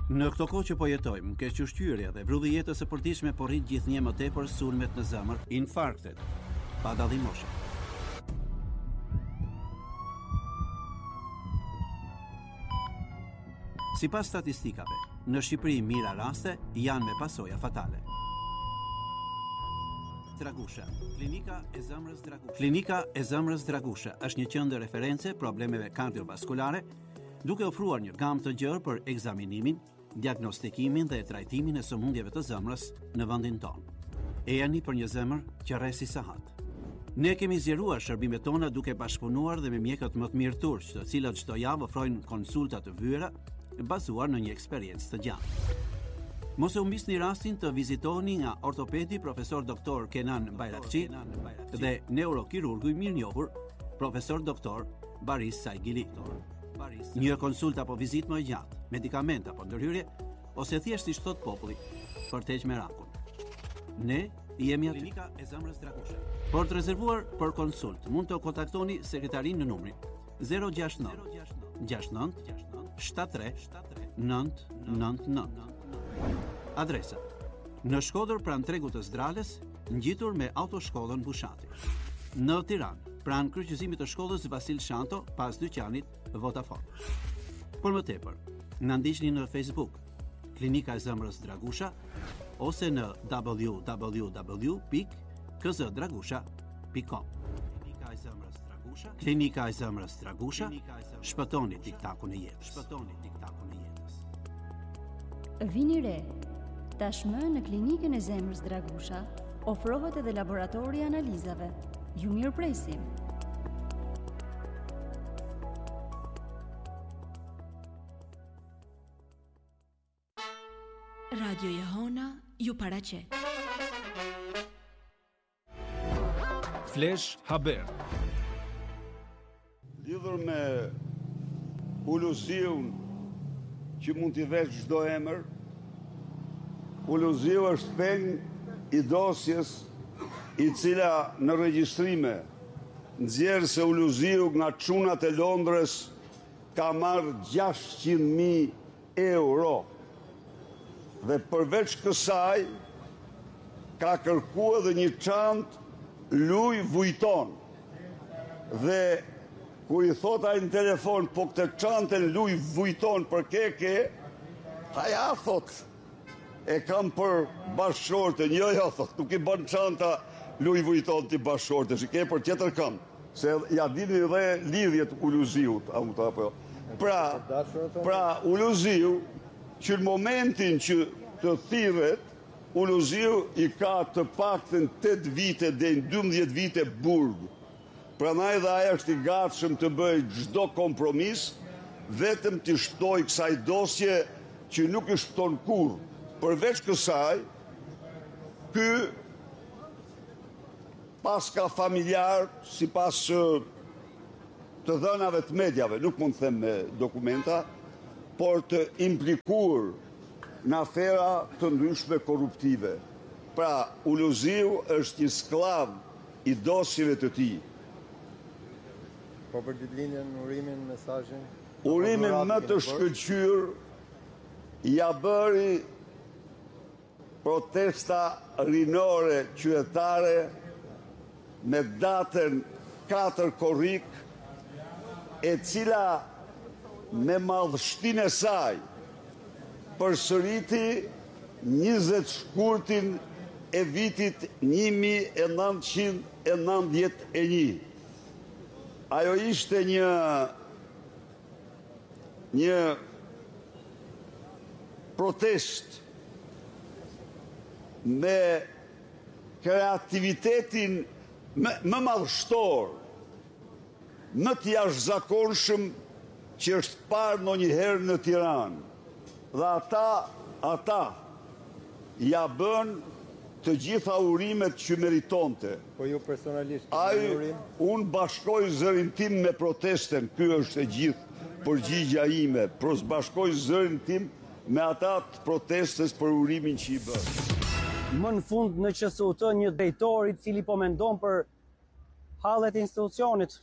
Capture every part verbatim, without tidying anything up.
Në këto kohë që po jetojmë, kequshqyrja dhe vrulli jetës së përditshme po rrit gjithnjë më tepër sulmet në zemër, infarktet, pa dallim moshe. Sipas statistikave, në Shqipëri mira raste janë me pasoja fatale. Dragusha, klinika e zemrës Dragusha. Klinika e zemrës Dragusha është një qendër referencë problemeve kardiovaskulare, duke ofruar një gamë të gjerë për ekzaminimin, diagnostikimin dhe trajtimin e sëmundjeve të zemrës në vendin tonë. E jani për një zemër që rresi sahat. Ne kemi zgjeruar shërbimet tona duke bashkëpunuar dhe me mjekët më të mirë turq, të cilët çdo javë ofrojnë konsulta të vëra bazuar në një eksperiencë të gjatë. Mos e humbisni rastin të vizitoni nga ortopedi profesor doktor Kenan Bayrakçi dhe neurokirurgu i mirënjohur profesor doktor Baris Saigili. Një konsult apo vizitë më e gjatë, medikament apo ndërhyrje, ose thjesht siç thot populli, për të heqë merakun. Ne jemi aty. Klinika e zemrës Dragusha. Por të rezervuar për konsult, mund të kontaktoni sekretarin në numrin zero gjasht nëntë gjasht nëntë shtatëdhjetë tre nëntë nëntë nëntë. Adresa: në Shkodër pranë tregut të Zdrales, ngjitur me autoshkollën Bushati. Në Tiranë, pranë kryqëzimit të shkollës Vasil Shanto, pas dyqanit Vodafone. Për më tepër, na ndiqni në Facebook, Klinika e zemrës Dragusha, ose në w w w pikë k z dragusha pikë com. Klinika e zemrës Dragusha, Klinika e zemrës Dragusha, shpëtoni tiktakun e jetës. Shpëtoni tiktakun e jetës. Vini re. Tashmë në Klinikën e zemrës Dragusha ofrohet edhe laboratori i analizave. Ju mirëpresim. Radio Jehona ju paraqet. Flash Haber. Lidhur me uluziun që mund t'i vesh çdo emër, uluziu është peng i dosjes i cila në regjistrime nxjerr se uluziu nga çunat e Londrës ka marrë gjashtëqind mijë euro. Dhe përveç kësaj ka kërkuar edhe një çantë Louis Vuitton. Dhe kur i thot ai në telefon, po këtë çantën Louis Vuitton për ke ke, ta ja thot, e kam për bashkëshorten. Jo, jo, thot, nuk i bën çanta Louis Vuitton ti bashkëshortesh, i ke për tjetër këmbë. Se ja dini dhe lidhjet uluziut, apo. Pra, pra uluziu që në momentin që të thirret, uluziu i ka të paktën tetë vite dhe dymbëdhjetë vite burg. Prandaj dhe ai është i gatshëm të bëjë çdo kompromis, vetëm të shtojë kësaj dosje që nuk i shton kurrë. Përveç kësaj, ky pas ka familjar, sipas të dhënave të medjave, nuk mund të them me dokumenta, por të implikuar në afera të ndryshme korruptive. Pra, uluziu është një sklav i dosjeve të tij. Po për ditëlindjen, urimin, mesazhin? Urimin më të shkëlqyer ja bëri protesta rinore qytetare me datën katër korrik, e cila me madhështinë e saj përsëriti njëzet shkurtin e vitit një mijë e nëntëqind e nëntëdhjetë e një. Ajo ishte një një protest me kreativitetin më, më madhështor, më të jashtëzakonshëm që është parë ndonjëherë në Tiranë. Dhe ata, ata ja bën të gjitha urimet që meritonte. Po ju personalisht ai urim? Unë bashkoj zërin tim me protesten, ky është e gjithë përgjigja ime, pros bashkoj zërin tim me ata të protestës për urimin që i bën. Më në fund në Q S U T një drejtori i cili po mendon për hallet e institucionit.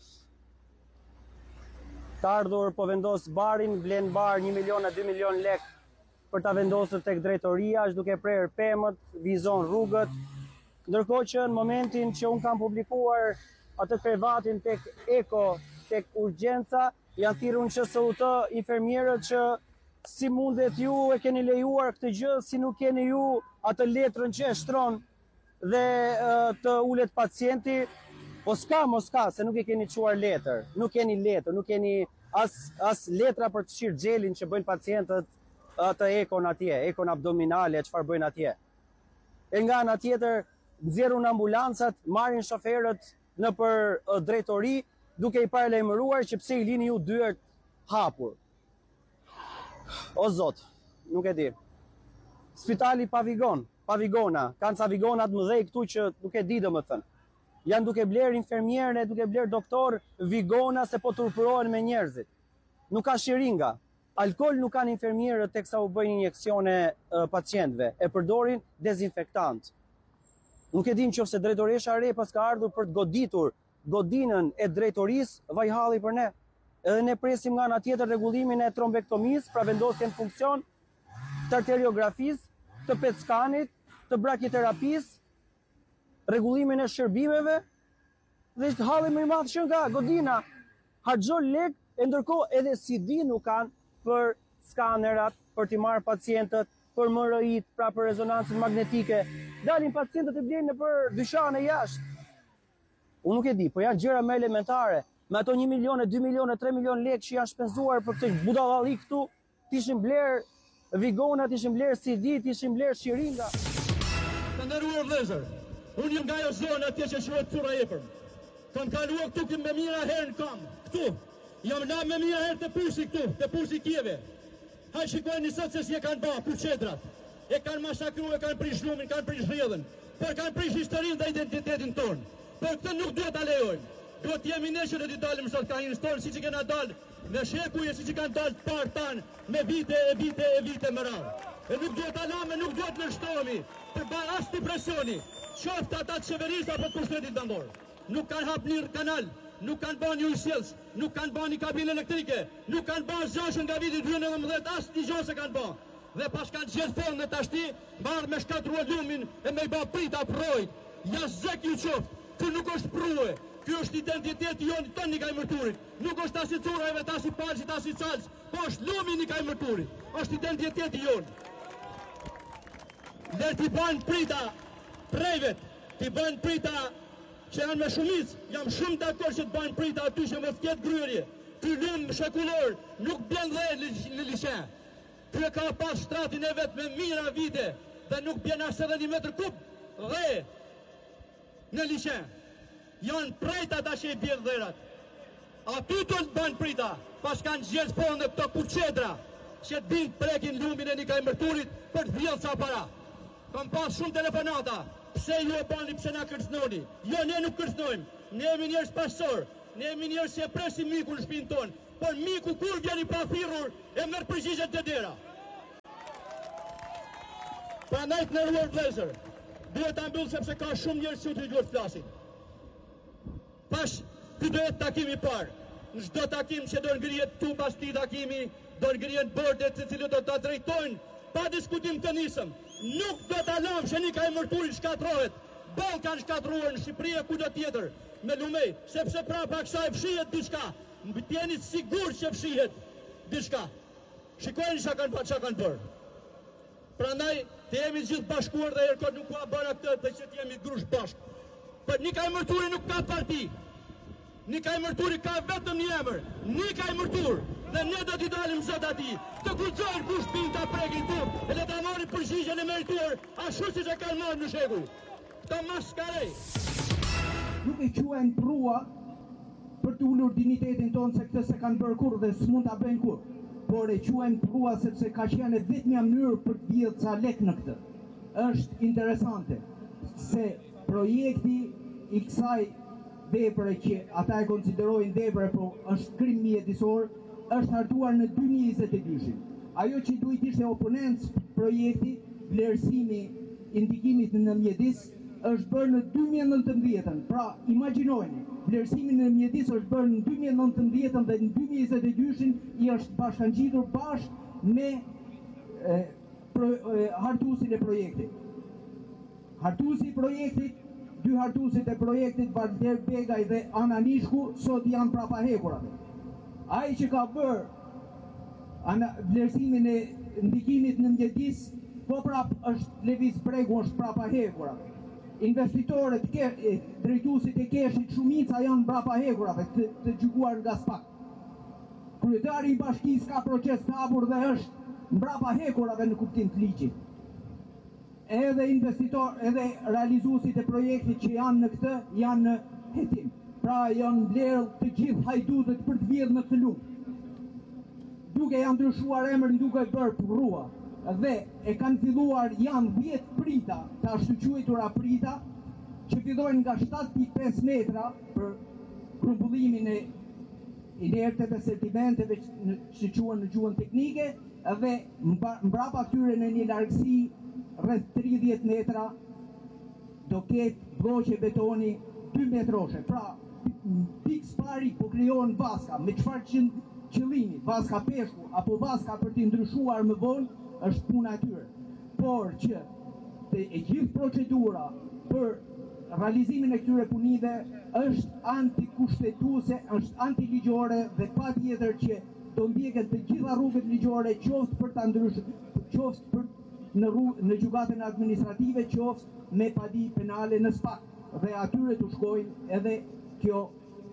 Të ardhur po vendos barin, vlen bar një milion e dy milion lek. për ta vendosur tek drejtoria, është duke prerë pemët, vizon rrugët, ndërkohë që në momentin që unë kam publikuar atë krevatin tek Eko, tek urgjenca, janë thirrur në Q S U T infermierët që si mundet ju e keni lejuar këtë gjë, si nuk keni ju atë letrën që e shtron dhe të ulet pacienti, po s'ka, mos ka, se nuk e keni quar letër, nuk keni letër, nuk keni as, as letra për të shirë gjelin që bëjnë pacientët atë ekon atje, ekon abdominale, çfarë bëjnë atje. E nga ana tjetër, nxjerrun ambulancat, marrin shoferët në për drejtori, duke i paralajmëruar që pse i lini ju dyert hapur. O zot, nuk e di. Spitali Pavigon, Pavigona, kanë ca vigonat mëdhej këtu që nuk e di domethënë. Janë duke bler infermierë, duke bler doktor, vigona se po turpurohen me njerëzit. Nuk ka shiringa. Alkool nuk kanë infermierët teksa u bëjnë injeksione uh, pacientëve, e përdorin dezinfektant. Nuk e dim nëse drejtoresha e re pas ka ardhur për të goditur godinën e drejtorisë, vaj halli për ne. Edhe ne presim nga ana tjetër rregullimin e trombektomisë, pra vendosjen në funksion të arteriografisë, të P E T skanit, të brakiterapisë, rregullimin e shërbimeve, dhe halli më i madh që nga godina harxhon lek, e ndërkohë edhe C D nuk kanë për skanerat, për t'i marrë pacientët, për M R I-t, pra për rezonancën magnetike. Dalin pacientët e blenë për dyqane jashtë. Unë nuk e di, po janë gjëra më elementare. Me ato një milion, dy milion, tre milion lekë që janë shpenzuar për këtë budallalli këtu, t'ishin bler vigona, t'ishin bler C D, t'ishin bler shiringa. Të nderuar vëllezër, unë jam nga ajo zonë atje që quhet Thurra Epër. Kam kaluar këtu me mira herë në kam, këtu. Jam la me mira herë të Pusi këtu, të Pusi Kieve. Ha shikojnë sot se si e kanë bërë puçetrat. E kanë masakruar, e kanë prish lumin, kanë prish rrjedhën, por kanë prish historinë dhe identitetin tonë. Por këtë nuk duhet ta lejojmë. Duhet të jemi ne që të dalim sot ka hinë tonë, siç që kena dalë në shekuj e siç që kanë dalë parë tanë me vite e vite e vite më radhë. E nuk duhet ta lëmë, nuk duhet të lështohemi për bërë as të presioni, qoftë ata të qeverisë apo të pushtetit vendor. Nuk kanë hap një kanal, nuk kanë bërë një ujësjellës, nuk kanë bërë një kabinë elektrike, nuk kanë bërë zgjashën nga viti dy mijë e nëntëdhjetë, as një gjë se kanë bërë. Dhe pas kanë gjetë fond në tashti, marrë me shkatruar lumin e me i bë prita projt. Ja zek ju qoftë, kë nuk është prue. Ky është identiteti jonë tonë i Kajmërturit. Nuk është as i Thurrave, as i Palçit, as i Calç, po është lumi i Kajmërturit. Është identiteti jonë. Dhe t'i bën prita prejvet, t'i bën prita që janë me shumicë. Jam shumë dakord që të bën prita aty që mos ketë gryerje. Ky lum shekullor nuk bën dhe në liçen. Ky ka pas shtratin e vet me mira vite dhe nuk bën as edhe një metër kub dhe në liçen. Janë prejta ta që i bjerë dherat. Aty të të banë prita, pas kanë gjelë sponë në këto puçetra, që të bindë prekin lumin e një Kajmërturit për të vjellë sa para. Kam pas shumë telefonata, pse ju e bani, pse na kërcnoni. Jo, ne nuk kërcnojmë, ne jemi njerëz pasor, ne jemi njerëz që e presim miku në shpinë tonë, por miku kur vjen i pafirur e merr përgjigjet të dera. Prandaj të nderuar vëllezër, duhet ta mbyll sepse ka shumë njerëz që duhet të flasin. Pash, ky do jetë takimi i parë. Në çdo takim që do ngrihet tu pas këtij takimi, do ngrihen bordet të cilët do ta drejtojnë pa diskutim të nisëm. Nuk do ta lëm që një Kajmërturi shkatrohet. Ballkan shkatruar në Shqipëri e kudo tjetër me lumej, sepse prapa kësaj fshihet diçka. Mbetjeni sigurt që fshihet diçka. Shikojeni çka kanë çka kanë bërë. Prandaj të jemi gjithë bashkuar dhe herkot nuk ka bëra këtë të që të jemi grush bashkë. Për një Kajmërturi nuk ka parti. Një Kajmërturi ka vetëm një emër, një Kajmërtur. Dhe ne do t'i dalim sot atij. Të guxojnë kush pin ta prekin tu, e le ta marrin përgjigjen e merituar, ashtu siç e kanë marrë në shekuj. Këto maskarej. Nuk e quajnë prua për të ulur dinitetin tonë se këtë se kanë bërë kur dhe s'mund ta bëjnë kur. Por e quajnë prua sepse ka qenë vetmja mënyrë për të bjerë ca lek në këtë. Është interesante se projekti i kësaj vepre që ata e konsiderojnë vepre, po është krim mjedisor, është hartuar në dy mijë e njëzet e dy. Ajo që duhet ishte oponenc projekti, vlerësimi indikimit në mjedis, është bërë në dy mijë e nëntëmbëdhjetën. Pra, imagjinojeni, vlerësimi në mjedis është bërë në dy mijë e nëntëmbëdhjetën dhe në dy mijë e njëzet e dy i është bashkangjitur bashkë me e, pro, e, hartusin e projektit. Hartusi i projektit, dy hartusit e projektit, Valder Begaj dhe Ana Nishku, sot janë prapa hekurave. Ai që ka bërë ana, vlerësimin e ndikimit në mjedis, po prap është Levis Bregu, është prapa hekurave. Investitorët, ke, drejtuesit e keshit, shumica janë brapa hekurave, të, të gjykuar nga SPAK. Kryetari i bashkisë ka proces të hapur dhe është mbrapa hekurave në kuptim të ligjit. Edhe investitor, edhe realizuesit e projektit që janë në këtë, janë në hetim. Pra janë blerë të gjithë hajdutët për të vjedhë në këtë lumë. Duke janë ndryshuar emrin, duke bërë prua. Dhe e kanë filluar, janë dhjetë prita, të ashtu quajtura prita, që fillojnë nga shtatë pikë pesë metra për grumbullimin e inerteve, sedimenteve që quhen në gjuhën teknike, dhe mbrapa tyre në një largësi rreth tridhjetë metra do ketë bloqe betoni dy metroshe. Pra, pikë pari po krijohen vaska, me çfarë qëllimi, vaska peshku apo vaska për t'i ndryshuar më vonë, është puna e tyre. Por që të e gjithë procedura për realizimin e këtyre punive është antikushtetuese, është antiligjore dhe patjetër që do mbjeket të gjitha rrugët ligjore, qoftë për ta ndryshuar, qoftë për në rrugë, në gjykatën administrative, qoftë me padi penale në SPAK. Dhe atyre të shkojnë edhe kjo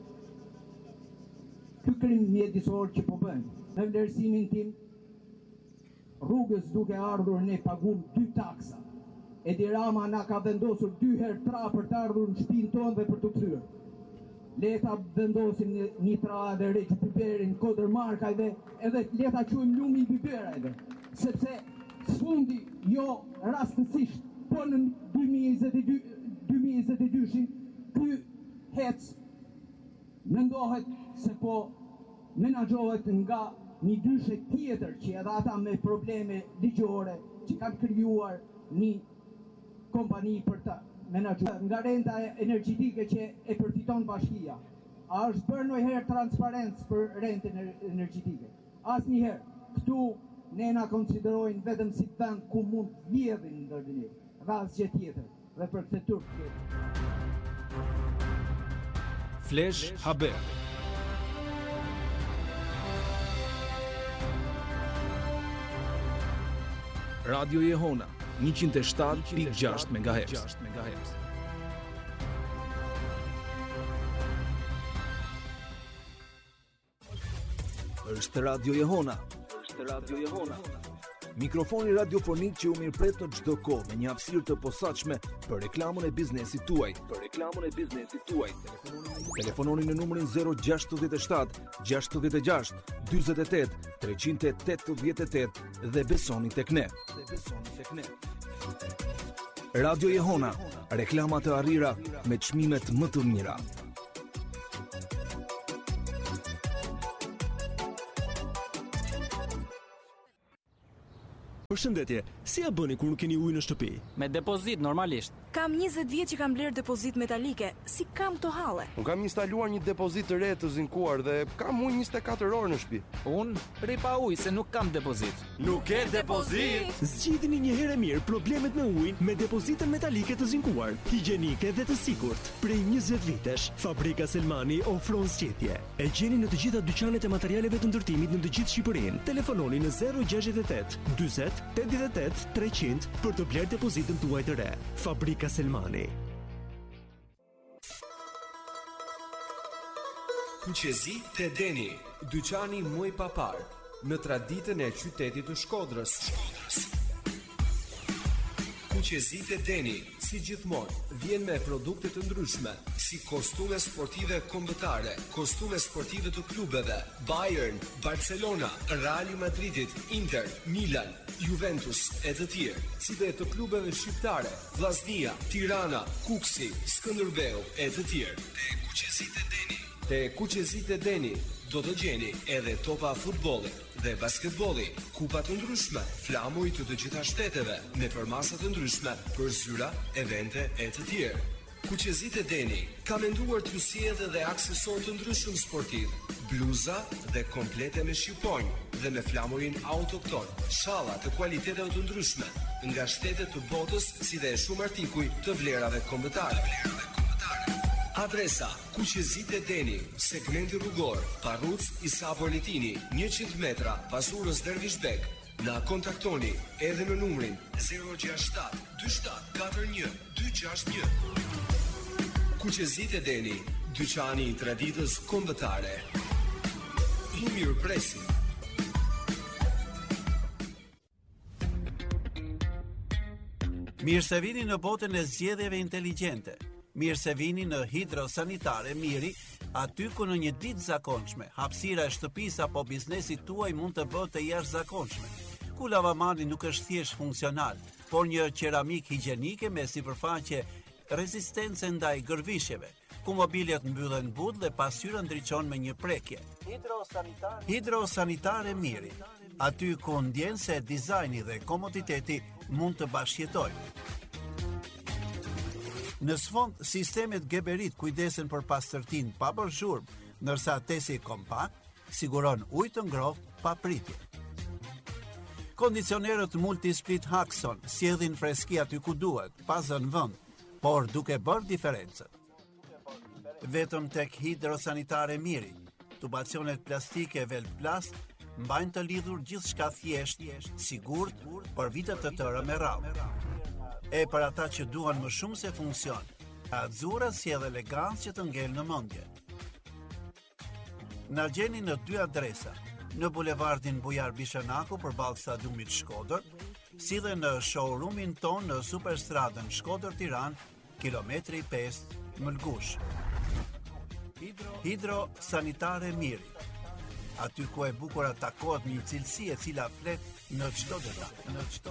ky krim mjedisor që po bëjmë. Në vlerësimin tim, rrugës duke ardhur ne pagum dy taksa. Edi Rama na ka vendosur dy herë tra për të ardhur në shtëpinë tonë dhe për të kthyer. Leta vendosim një, një tra dhe Req Biberin, Kodër Markajve, edhe leta quajmë lumi i Biberajve, sepse sfundi jo rastësisht, po në dy mijë e njëzet e dy-shin, ky hec mendohet se po menaxhohet nga një dyshe tjetër që edhe ata me probleme ligjore që kanë krijuar një kompani për të menaxhuar nga renta energjetike që e përfiton bashkia. A është bërë ndonjëherë transparencë për rentën energjetike? Asnjëherë. Këtu ne na konsiderojnë vetëm si vend ku mund të vjedhin ndër ne, dhe asgjë tjetër. Dhe për këtë turp tjetër. Flash Haber. Radio Jehona njëqind e shtatë pikë gjashtë megahertz. Është Radio Jehona. Është Radio Jehona. Mikrofoni radiofonik që u mirëpret në çdo kohë me një hapësirë të posaçme për reklamën e biznesit tuaj. Për reklamën e biznesit tuaj. Telefononi në numrin zero gjasht shtat gjasht gjasht dyzet e tetë treqind e tetëdhjetë e tetë dhe besoni tek ne. Dhe besoni tek ne. Radio Jehona, reklama të arrira me çmimet më të mira. Përshëndetje, si ja bëni kur nuk keni ujë në shtëpi? Me depozit normalisht. Kam njëzet vjet që kam bler depozit metalike. Si kam to halle? Un kam instaluar një depozit të re të zinkuar dhe kam ujë njëzet e katër orë në shtëpi. Un rri pa ujë se nuk kam depozit. Nuk ke depozit? Zgjidhni një herë mirë problemet me ujin me depozitën metalike të zinkuar, higjienike dhe të sigurt. Prej njëzet vitesh, Fabrika Selmani ofron zgjedhje. E gjeni në të gjitha dyqanet e materialeve të ndërtimit në të gjithë Shqipërinë. Telefononi në zero gjasht e tetë dyzet tetëdhjetë e tetë treqind për të bler depozitën tuaj të re. Fabrika Selmani. Kuqezi te Deni, dyqani muj papar, në traditën e qytetit të Shkodrës. Kuqezi te Deni, si gjithmonë, vjen me produkte të ndryshme, si kostume sportive kombëtare, kostume sportive të klubeve, Bayern, Barcelona, Real Madridit, Inter, Milan, Juventus e të tjerë, si dhe të klubeve shqiptare, Vllaznia, Tirana, Kuksi, Skënderbeu e të tjerë. Te Kuqezit e Deni. Te Kuqezit e Deni do të gjeni edhe topa futbolli dhe basketbolli, kupa të ndryshme, flamuj të të gjitha shteteve, me përmasa të ndryshme për zyra, evente e të tjerë. Kuqezit e Deni ka menduar t'ju sjellë dhe aksesorë të ndryshëm sportiv, bluza dhe komplete me shqiponjë dhe me flamurin autokton, shalla të kualiteteve të ndryshme nga shtetet të botës, si dhe shumë artikuj të vlerave kombëtare. Adresa: Kuqezit e Deni, segmenti rrugor, Parruc Isa Politini, njëqind metra pas urës Dervishbek. Na kontaktoni edhe në numrin zero gjasht shtat dy shtat katër një dy gjasht një. Kuqezit e Deni, dyqani i traditës kombëtare. I mirëpresim. Mirë se vini në botën e zgjedhjeve inteligjente. Mirë se vini në Hidrosanitare Miri, aty ku në një ditë zakonshme, hapësira e shtëpisë apo biznesit tuaj mund të bëhet të jashtëzakonshme. Ku lavamani nuk është thjesht funksional, por një qeramik higjienike me sipërfaqe rezistence ndaj gërvishjeve, ku mobiljet mbyllen but dhe pasqyra ndriçon me një prekje. Hidrosanitare Hidrosanitare Miri, aty ku ndjen se dizajni dhe komoditeti mund të bashkëjetojnë. Në sfond, sistemet Geberit kujdesen për pastërtinë pa bërë zhurmë, ndërsa tesi kompakt siguron ujë të ngrohtë pa pritje. Kondicionerët Multisplit Haxon sjellin freski aty ku duhet, pa zënë vend, por duke bërë diferencën. Vetëm tek Hidrosanitare Miri, tubacionet plastike Velplast mbajnë të lidhur gjithçka thjesht, sigurt për vite të tëra me radhë. E për ata që duan më shumë se funksion, Azzurra sjell elegancë që të ngel në mendje. Na gjeni në dy adresa, në bulevardin Bujar Bishanaku përballë stadiumit Shkodër, si dhe në showroomin ton në Superstradën Shkodër-Tiranë, kilometri pesë, Mëlgush. Hidrosanitare Miri, aty ku e bukur takohet një cilësi e cila flet në çdo detaj.